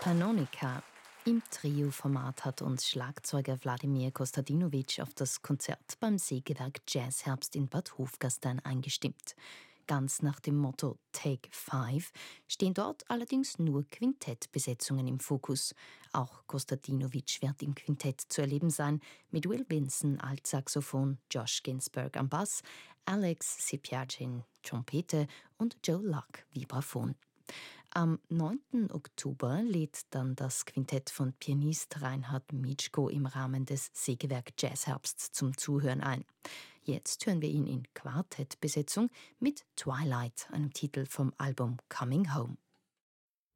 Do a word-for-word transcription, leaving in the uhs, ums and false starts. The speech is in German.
Pannonica. Im Trio-Format hat uns Schlagzeuger Wladimir Kostadinovic auf das Konzert beim Sägewerk Jazzherbst in Bad Hofgastein eingestimmt. Ganz nach dem Motto Take Five stehen dort allerdings nur Quintettbesetzungen im Fokus. Auch Kostadinovic wird im Quintett zu erleben sein, mit Will Vinson Altsaxophon, Josh Ginsberg am Bass, Alex Sipiagin Trompete und Joe Luck Vibraphon. Am neunten Oktober lädt dann das Quintett von Pianist Reinhard Mitschko im Rahmen des Sägewerk Jazzherbst zum Zuhören ein. Jetzt hören wir ihn in Quartettbesetzung mit Twilight, einem Titel vom Album Coming Home.